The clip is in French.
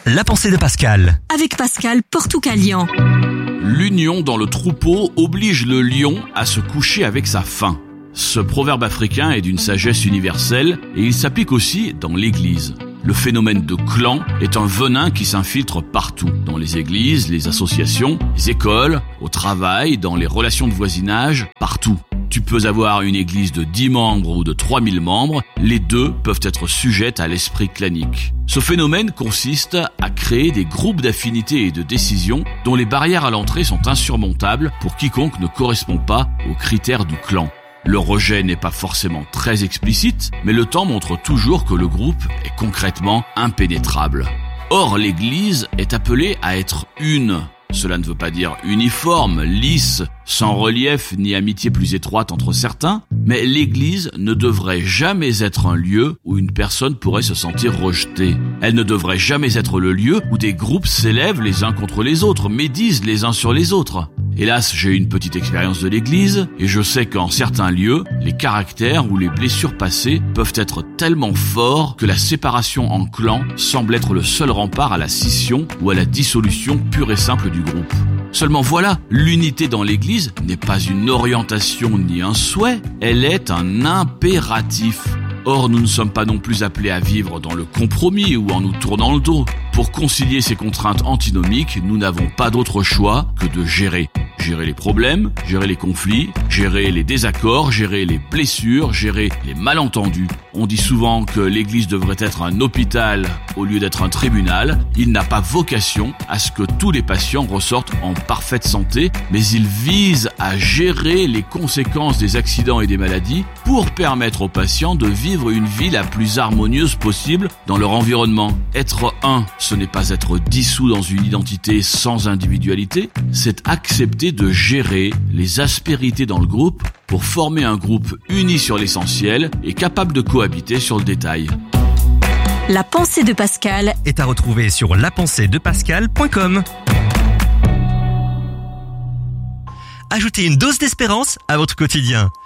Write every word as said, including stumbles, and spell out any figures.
la pensée de Pascal. Avec Pascal Portoucalian. L'union dans le troupeau oblige le lion à se coucher avec sa faim. Ce proverbe africain est d'une sagesse universelle et il s'applique aussi dans l'église. Le phénomène de clan est un venin qui s'infiltre partout, dans les églises, les associations, les écoles, au travail, dans les relations de voisinage, partout. Tu peux avoir une église de dix membres ou de trois mille membres, les deux peuvent être sujettes à l'esprit clanique. Ce phénomène consiste à créer des groupes d'affinités et de décision dont les barrières à l'entrée sont insurmontables pour quiconque ne correspond pas aux critères du clan. Le rejet n'est pas forcément très explicite, mais le temps montre toujours que le groupe est concrètement impénétrable. Or, l'Église est appelée à être une. Cela ne veut pas dire uniforme, lisse, sans relief ni amitié plus étroite entre certains, mais l'Église ne devrait jamais être un lieu où une personne pourrait se sentir rejetée. Elle ne devrait jamais être le lieu où des groupes s'élèvent les uns contre les autres, médisent les uns sur les autres. Hélas, j'ai eu une petite expérience de l'église et je sais qu'en certains lieux, les caractères ou les blessures passées peuvent être tellement forts que la séparation en clans semble être le seul rempart à la scission ou à la dissolution pure et simple du groupe. Seulement voilà, l'unité dans l'église n'est pas une orientation ni un souhait, elle est un impératif. Or, nous ne sommes pas non plus appelés à vivre dans le compromis ou en nous tournant le dos. Pour concilier ces contraintes antinomiques, nous n'avons pas d'autre choix que de gérer. Gérer les problèmes, gérer les conflits, gérer les désaccords, gérer les blessures, gérer les malentendus. On dit souvent que l'église devrait être un hôpital au lieu d'être un tribunal. Il n'a pas vocation à ce que tous les patients ressortent en parfaite santé, mais il vise à gérer les conséquences des accidents et des maladies pour permettre aux patients de vivre une vie la plus harmonieuse possible dans leur environnement. Être un, ce n'est pas être dissous dans une identité sans individualité, c'est accepter de gérer les aspérités dans le groupe pour former un groupe uni sur l'essentiel et capable de cohabiter sur le détail. La pensée de Pascal Est à retrouver sur la pensée de pascal point com. Ajoutez une dose d'espérance à votre quotidien.